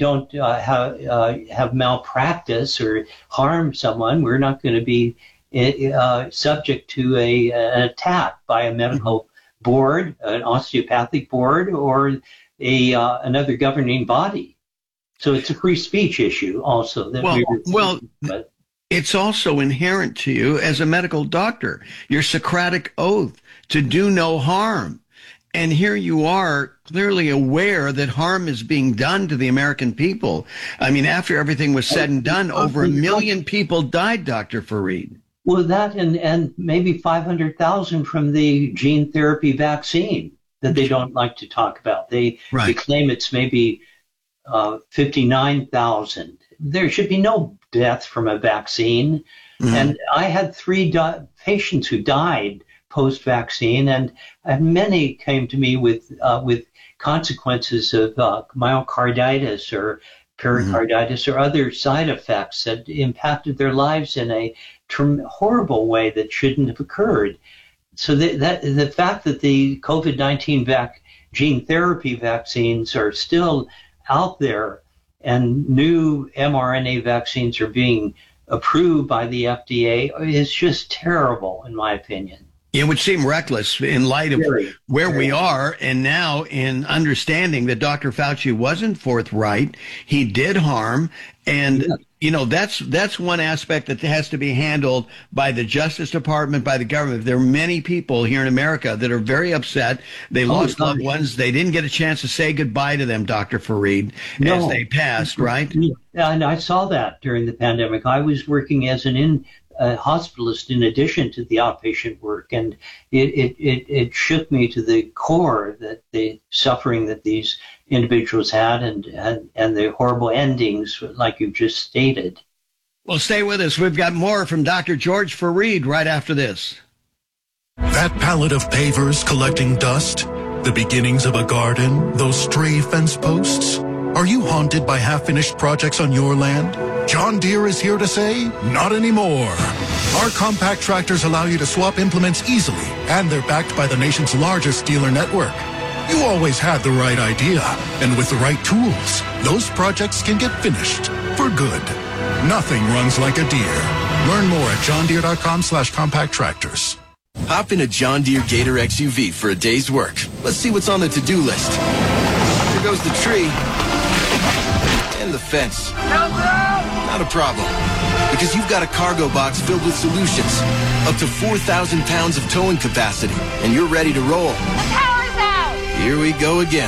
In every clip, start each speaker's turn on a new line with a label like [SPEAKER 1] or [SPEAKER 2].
[SPEAKER 1] don't have malpractice or harm someone, we're not going to be subject to an attack by a medical board, an osteopathic board, or another governing body. So it's a free speech issue also.
[SPEAKER 2] It's also inherent to you as a medical doctor, your Socratic oath to do no harm. And here you are clearly aware that harm is being done to the American people. I mean, after everything was said and done, over 1 million people died, Dr. Farid.
[SPEAKER 1] Well, that and maybe 500,000 from the gene therapy vaccine that they don't like to talk about. They claim it's maybe 59,000. There should be no death from a vaccine. Mm-hmm. And I had 3 patients who died post-vaccine, and many came to me with consequences of myocarditis or pericarditis or other side effects that impacted their lives in a horrible way that shouldn't have occurred. So the fact that the COVID-19 gene therapy vaccines are still out there and new mRNA vaccines are being approved by the FDA is just terrible, in my opinion.
[SPEAKER 2] It would seem reckless in light of where we are, and now in understanding that Dr. Fauci wasn't forthright, he did harm, and you know that's one aspect that has to be handled by the Justice Department, by the government. There are many people here in America that are very upset. They lost loved ones. They didn't get a chance to say goodbye to them, Dr. Farid, as they passed, right?
[SPEAKER 1] And I saw that during the pandemic. I was working as an hospitalist in addition to the outpatient work, and it shook me to the core that the suffering that these individuals had and the horrible endings like you just stated.
[SPEAKER 2] Well, stay with us. We've got more from Dr. George Farid right after this.
[SPEAKER 3] That pallet of pavers collecting dust, the beginnings of a garden, those stray fence posts. Are you haunted by half-finished projects on your land? John Deere is here to say, not anymore. Our compact tractors allow you to swap implements easily, and they're backed by the nation's largest dealer network. You always had the right idea, and with the right tools, those projects can get finished for good. Nothing runs like a Deere. Learn more at johndeere.com/compact tractors.
[SPEAKER 4] Hop in a John Deere Gator XUV for a day's work. Let's see what's on the to-do list. There goes the tree. And the fence. Not a problem, because you've got a cargo box filled with solutions, up to 4,000 pounds of towing capacity, and you're ready to roll.
[SPEAKER 5] The power's out!
[SPEAKER 4] Here we go again.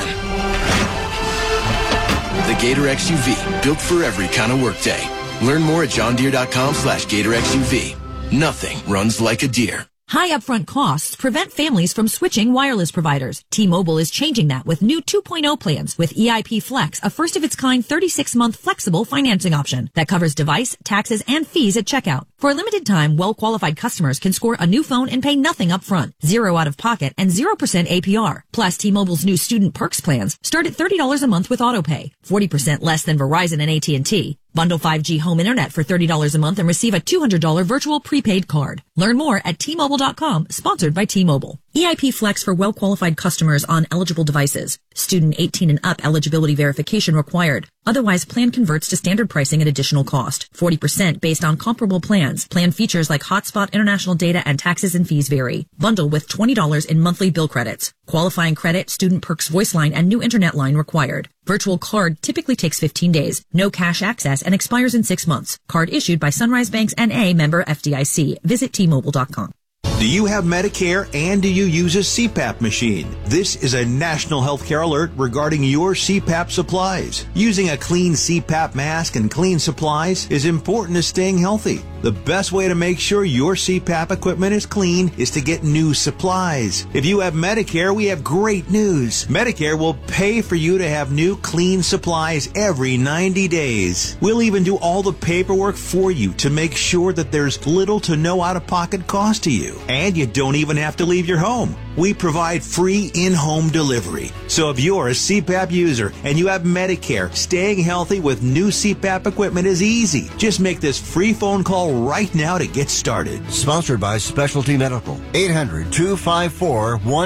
[SPEAKER 4] The Gator XUV, built for every kind of workday. Learn more at johndeere.com/Gator XUV. Nothing runs like a Deere.
[SPEAKER 6] High upfront costs prevent families from switching wireless providers. T-Mobile is changing that with new 2.0 plans with EIP Flex, a first-of-its-kind 36-month flexible financing option that covers device, taxes, and fees at checkout. For a limited time, well-qualified customers can score a new phone and pay nothing up front, 0 out of pocket, and 0% APR. Plus, T-Mobile's new Student Perks plans start at $30 a month with autopay, 40% less than Verizon and AT&T. Bundle 5G home internet for $30 a month and receive a $200 virtual prepaid card. Learn more at T-Mobile.com, sponsored by T-Mobile. EIP Flex for well-qualified customers on eligible devices. Student 18 and up eligibility verification required. Otherwise, plan converts to standard pricing at additional cost. 40% based on comparable plans. Plan features like hotspot, international data, and taxes and fees vary. Bundle with $20 in monthly bill credits. Qualifying credit, Student Perks voice line, and new internet line required. Virtual card typically takes 15 days. No cash access and expires in 6 months. Card issued by Sunrise Banks N.A. member FDIC. Visit T-Mobile.com.
[SPEAKER 7] Do you have Medicare and do you use a CPAP machine? This is a national healthcare alert regarding your CPAP supplies. Using a clean CPAP mask and clean supplies is important to staying healthy. The best way to make sure your CPAP equipment is clean is to get new supplies. If you have Medicare, we have great news. Medicare will pay for you to have new clean supplies every 90 days. We'll even do all the paperwork for you to make sure that there's little to no out-of-pocket cost to you. And you don't even have to leave your home. We provide free in-home delivery. So if you're a CPAP user and you have Medicare, staying healthy with new CPAP equipment is easy. Just make this free phone call right now to get started.
[SPEAKER 8] Sponsored by Specialty Medical.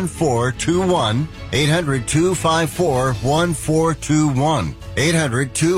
[SPEAKER 8] 800-254-1421. 800-254-1421. 800-254